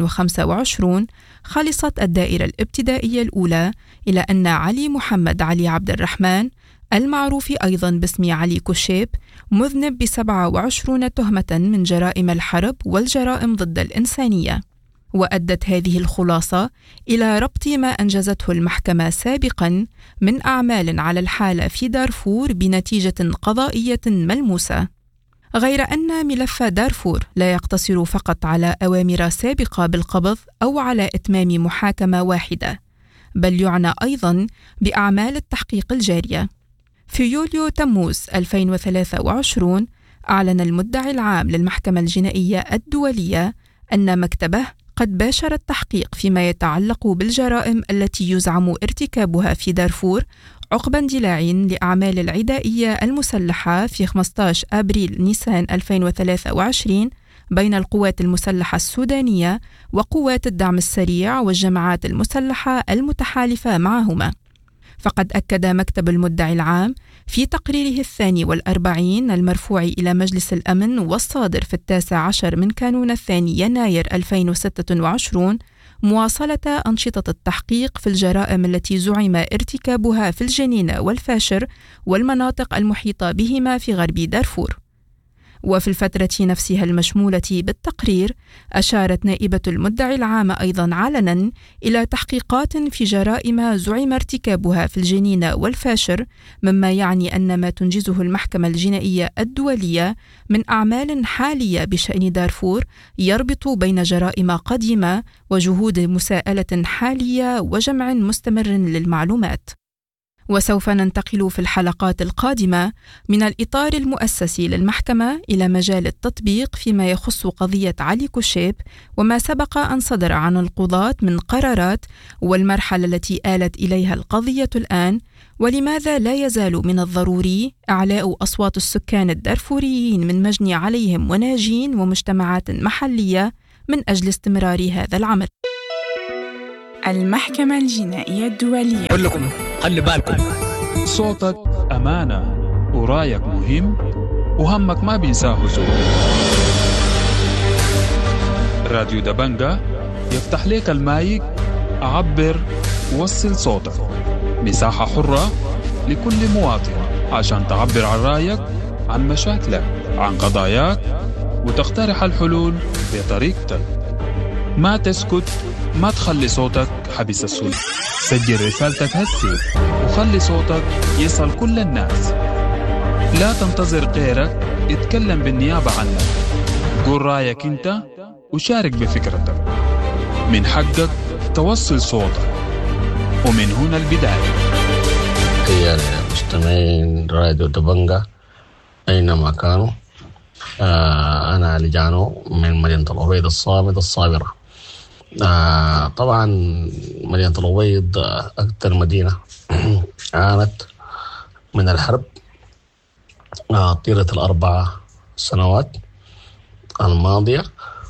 2025 خلصت الدائرة الابتدائية الأولى إلى أن علي محمد علي عبد الرحمن، المعروف أيضاً باسم علي كوشيب، مذنب ب27 تهمة من جرائم الحرب والجرائم ضد الإنسانية. وأدت هذه الخلاصة إلى ربط ما أنجزته المحكمة سابقاً من أعمال على الحالة في دارفور بنتيجة قضائية ملموسة. غير أن ملف دارفور لا يقتصر فقط على أوامر سابقة بالقبض أو على إتمام محاكمة واحدة، بل يعنى أيضاً بأعمال التحقيق الجارية. في يوليو تموز 2023 أعلن المدعي العام للمحكمة الجنائية الدولية أن مكتبه قد باشر التحقيق فيما يتعلق بالجرائم التي يزعم ارتكابها في دارفور عقب اندلاع لأعمال العدائية المسلحة في 15 أبريل نيسان 2023 بين القوات المسلحة السودانية وقوات الدعم السريع والجماعات المسلحة المتحالفة معهما. فقد أكد مكتب المدعي العام في تقريره 42 المرفوع إلى مجلس الأمن والصادر في 19 من كانون 2 يناير 2026 مواصلة أنشطة التحقيق في الجرائم التي زعم ارتكابها في الجنين والفاشر والمناطق المحيطة بهما في غرب دارفور. وفي الفترة نفسها المشمولة بالتقرير أشارت نائبة المدعي العام أيضاً علناً إلى تحقيقات في جرائم زعم ارتكابها في الجنين والفاشر، مما يعني أن ما تنجزه المحكمة الجنائية الدولية من أعمال حالية بشأن دارفور يربط بين جرائم قديمة وجهود مساءلة حالية وجمع مستمر للمعلومات. وسوف ننتقل في الحلقات القادمة من الإطار المؤسسي للمحكمة إلى مجال التطبيق فيما يخص قضية علي كوشيب وما سبق أن صدر عن القضاة من قرارات والمرحلة التي آلت إليها القضية الآن، ولماذا لا يزال من الضروري إعلاء أصوات السكان الدارفوريين من مجني عليهم وناجين ومجتمعات محلية من أجل استمرار هذا العمل. المحكمة الجنائية الدولية. أقول لكم خلي بالكم، صوتك أمانة ورايك مهم وهمك ما بينساه زول. راديو دبنجة يفتح لك المايك، عبر ووصل صوتك، مساحة حرة لكل مواطن عشان تعبر عن رايك، عن مشاكلك، عن قضاياك، وتقترح الحلول بطريقتك. ما تسكت، ما تخلي صوتك حبس السود. سجل رسالتك هسي وخلي صوتك يصل كل الناس. لا تنتظر غيرك اتكلم بالنيابة عنك. قول رأيك انت وشارك بفكرتك. من حقك توصل صوتك، ومن هنا البداية. يا مستمعين راديو دبنجة أينما كانوا، أنا علي جانو من مدينة الأبيض الصامد الصابرة. طبعا مدينة الأبيض أكثر مدينة عانت من الحرب طيلة ال4 سنوات الماضية،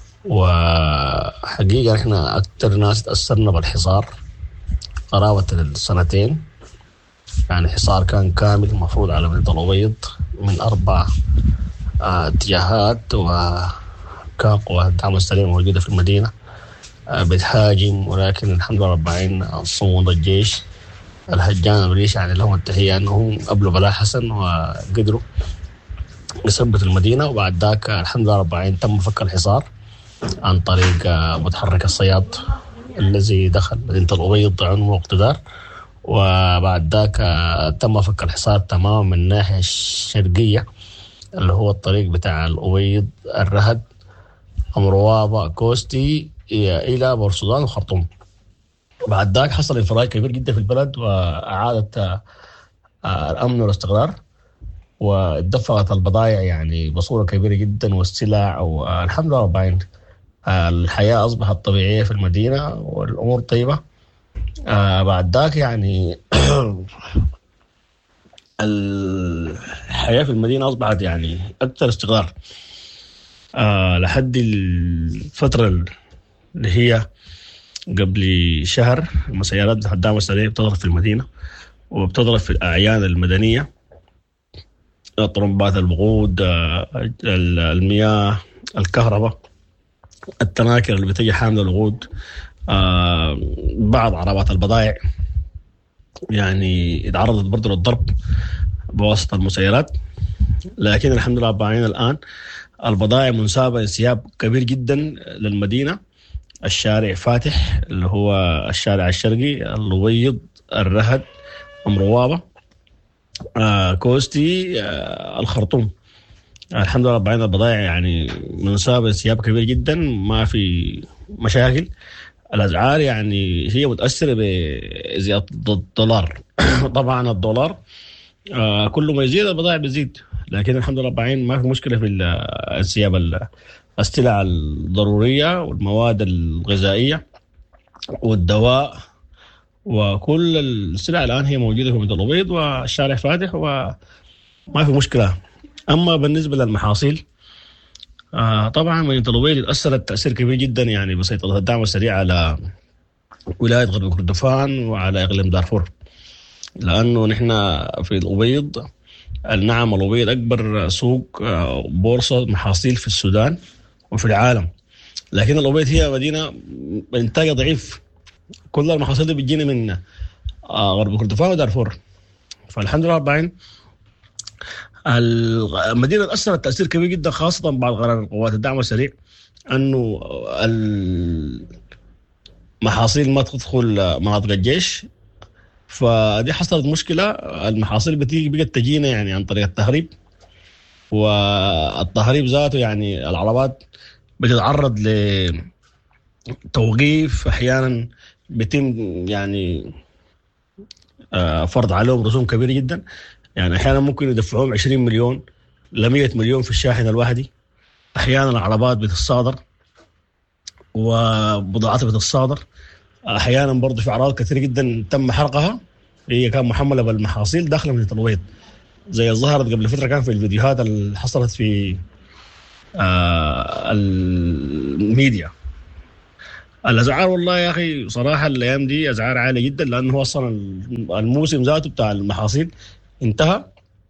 وحقيقة إحنا أكثر ناس تأثرنا بالحصار قرابة السنتين. يعني حصار كان كامل مفروض على مدينة الأبيض من 4 اتجاهات، وكان قوات الدعم السريع موجودة في المدينة بتهاجم، ولكن الحمد لله رب العالمين صمود الجيش الهجان الريش يعني لهم التحية أنهم قبلوا بلاء حسن وقدروا يثبتوا المدينة. وبعد ذاك الحمد لله رب العالمين تم فك الحصار عن طريق متحرك الصياد الذي دخل مدينة الأبيض عنه اقتدار. وبعد ذاك تم فك الحصار تماما من الناحية الشرقية اللي هو الطريق بتاع الأبيض الرهد أمروابة كوستي إلى بورسودان وخرطوم. بعد ذاك حصل انفراج كبير جدا في البلد، وأعادت الأمن والاستقرار، ودفعت البضائع يعني بصورة كبيرة جدا والسلع، والحمد لله رب العالمين الحياة أصبحت طبيعية في المدينة والأمور طيبة. بعد ذاك يعني الحياة في المدينة أصبحت يعني أكثر استقرار لحد الفترة اللي هي قبل شهر. المسيرات الدعم السريع بتضرب في المدينة وبتضرب في الأعيان المدنية، طرمبات الوقود، المياه، الكهرباء، التناكر اللي بتجي حاملة الوقود، بعض عربات البضائع يعني اتعرضت برضو للضرب بواسطة المسيرات. لكن الحمد لله رب العالمين الآن البضائع منسابة انسياب كبير جدا للمدينة. الشارع فاتح اللي هو الشارع الشرقي، الأبيض، الرهد، أمروابة، كوستي، الخرطوم. الحمد لله رب العالمين البضائع يعني منسابة انسياب كبير جدا، ما في مشاكل. الأسعار يعني هي متأثرة بزيادة الدولار. طبعا الدولار كل ما يزيد البضائع بتزيد، لكن الحمد لله رب العالمين ما في مشكلة في انسياب السلع الضرورية والمواد الغذائية والدواء، وكل السلع الآن هي موجودة في مدينة الأبيض، والشارع فاتح وما في مشكلة. أما بالنسبة للمحاصيل طبعا مدينة الأبيض تأثرت تأثير كبير جدا يعني بسيطرة الدعم السريع على ولاية غرب كردفان وعلى إقليم دارفور، لأنه نحن في الأبيض النعم الأبيض أكبر سوق بورصة محاصيل في السودان وفي العالم. لكن الأبيض هي مدينة إنتاجها ضعيف، كل المحاصيل دي بتجينا من غرب كردفان ودارفور. فالحمد لله رب العالمين المدينة تأثرت تأثير كبير جدا، خاصة بعد قرار قوات الدعم السريع أنه المحاصيل ما تدخل مناطق الجيش. فدي حصلت مشكلة، المحاصيل بقت تجينا يعني عن طريق التهريب، والتهريب ذاته يعني العربات بتتعرض لتوقيف، أحيانا بيتم يعني فرض عليهم رسوم كبيرة جدا. يعني أحيانا ممكن يدفعوهم 20 مليون ل 100 مليون في الشاحنة الواحدة. أحيانا العربات بتتصادر وبضاعات بتتصادر. أحيانا برضو في أعراض كثيرة جدا تم حرقها هي كان محملة بالمحاصيل داخل مدينة الأبيض، زي ظهرت قبل فترة كان في الفيديوهات اللي حصلت في الميديا. الأسعار والله يا أخي صراحة الأيام دي أسعار عالية جدا، لأنه أصلا الموسم ذاته بتاع المحاصيل انتهى،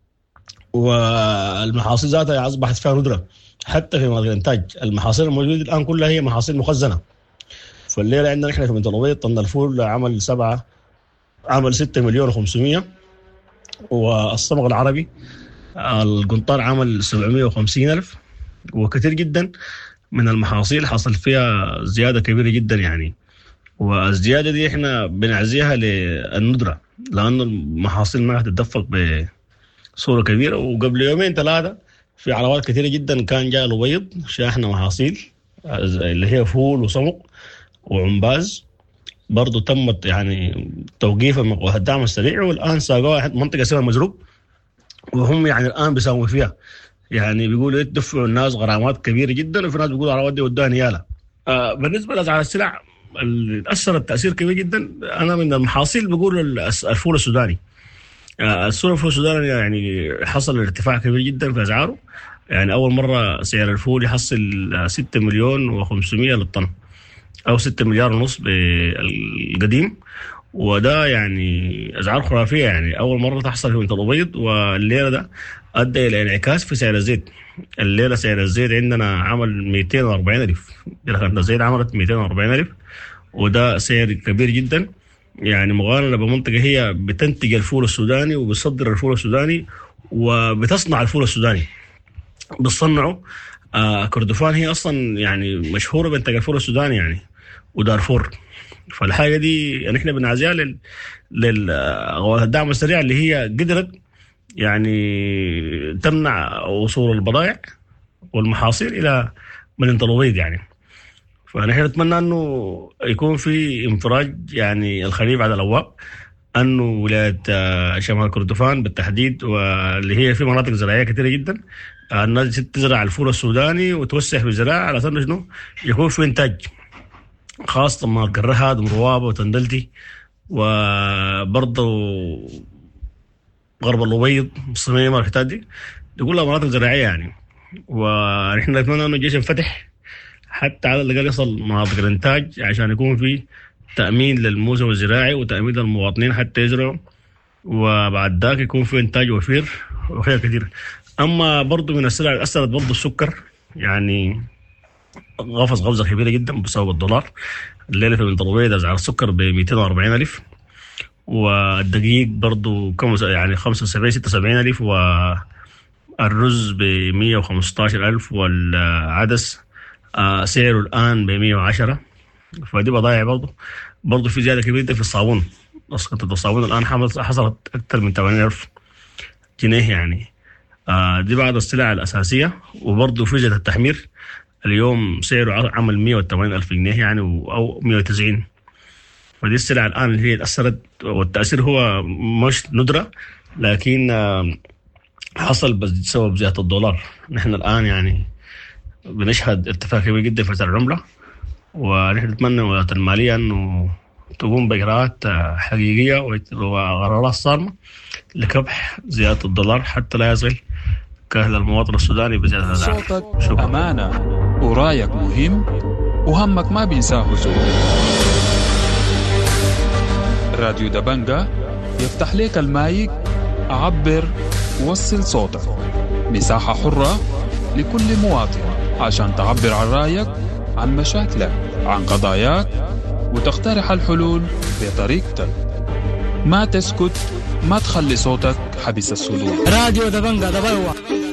والمحاصيل ذاتها أصبحت فيها ندرة. حتى في مناطق الإنتاج المحاصيل الموجودة الآن كلها هي محاصيل مخزنة. فالليلة عندنا إحنا في مدينة الأبيض طن الفول عمل 6 مليون و500، والصمغ العربي القنطار عمل 750,000. وكثير جدا من المحاصيل حصل فيها زيادة كبيرة جدا يعني. والزيادة دي إحنا بنعزيها للندرة، لأن المحاصيل ما هتتدفق بصورة كبيرة. وقبل 2-3 في عربات كثيرة جدا كان جاء الأبيض شاحنة محاصيل اللي هي فول وصمغ وعنباز، برضو تمت يعني توقيف الدعم السريع، والآن ساقوها منطقة اسمها مزروق، وهم يعني الآن بيساوموا فيها. يعني بيقولوا يدفعوا الناس غرامات كبيرة جدا، وفي ناس بيقولوا عربات دي ودوها نيالة. بالنسبة لأسعار السلع اللي أثرت تأثير كبير جدا، أنا من المحاصيل بقول الفول السوداني. الفول السوداني يعني حصل ارتفاع كبير جدا في أسعاره. يعني أول مرة سعر الفول يحصل 6 مليون و500 للطن، أو 6 مليار ونص بالقديم، وده يعني أسعار خرافية. يعني أول مرة تحصل في مدينة الأبيض. والليلة ده أدى إلى انعكاس في سعر الزيت. الليلة سعر الزيت عندنا عمل 240,000، يعني الزيت عملت 240,000، وده سعر كبير جدا. يعني مقارنة بمنطقة هي بتنتج الفول السوداني وبتصدر الفول السوداني وبتصنع الفول السوداني، بتصنعه. كردفان هي أصلا يعني مشهورة بإنتاج الفول السوداني يعني، ودارفور. فالحاجة دي يعني إحنا بنعزيها للدعم السريع اللي هي قدرت يعني تمنع وصول البضائع والمحاصيل إلى مدينة الأبيض يعني. فنحن نتمنى أنه يكون في انفراج يعني الخريف على الأبواب، أنه ولاية شمال كردفان بالتحديد، واللي هي في مناطق زراعية كثيرة جدا، الناس تزرع الفول السوداني وتوسع في الزراعة على أساس إنه يكون في إنتاج، خاصة مناطق الرهاد ومروابة وتندلتي، وبرضه غرب الأبيض الصميمة والحتات دي كلها مناطق زراعية يعني. ونحن نتمنى أنه الجيش ينفتح حتى على الأقل يصل مناطق الإنتاج، عشان يكون في تأمين للموسم الزراعي وتأمين للمواطنين حتى يزرعوا، وبعد ذاك يكون في إنتاج وفير وخير كثير. أما برضو من السلع اللي أثرت برضو السكر، يعني غفز غفزة كبيرة جدا بسبب الدولار. الليلة في مدينة الأبيض أسعار السكر ب 240,000، والدقيق برضو يعني 75-76,000، والرز ب 115,000، والعدس سعره الآن ب 110. فدي بضائع برضو في زيادة كبيرة في الصابون. قطعة الصابون الآن حصلت أكثر من 80,000 جنيه يعني. دي بعض السلع الأساسية. وبرضو فرجة التحمير اليوم سعره عمل 180,000 جنيه يعني، أو 190. فدي السلع الآن اللي هي تأثرت، والتأثير هو مش ندرة، لكن حصل بسبب زيادة الدولار. نحن الآن يعني بنشهد ارتفاع كبير جدا في سعر العملة، ونحن نتمنى وزارة المالية أنه تقوم بإجراءات حقيقية وقرارات صارمة لكبح زيادة الدولار حتى لا يصل كاهل المواطن السوداني بزيادة الأسعار. صوتك أمانة، ورايك مهم، وهمك ما بينساه زول. راديو دبنجة يفتح لك المايك، عبر، وصل صوتك. مساحة حرة لكل مواطن عشان تعبر عن رأيك، عن مشاكلك، عن قضاياك، وتقترح الحلول بطريقتك. ما تسكت، ما تخلي صوتك حبس الصدور. راديو دبنجة دبوا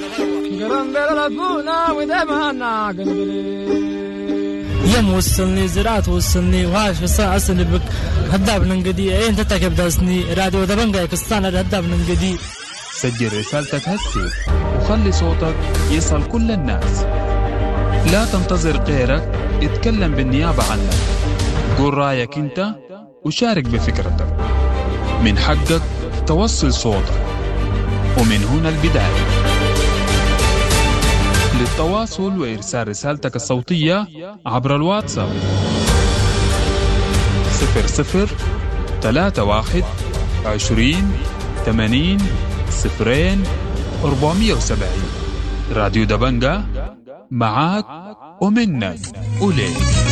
يم وصلني زراعة وصلني وهاش في الساعة أصلي بك هداب ننقدي انت تكب داسني. راديو دبنجة يكستان هداب ننقدي. سجل رسالتك هسي وخلي صوتك يصل كل الناس. لا تنتظر غيرك يتكلم بالنيابة عنك. قول رأيك انت وشارك بفكرتك. من حقك توصل صوتك، ومن هنا البداية. للتواصل وإرسال رسالتك الصوتية عبر الواتساب 0031 20 80 470. راديو دبنجة، معاك ومنك وليك.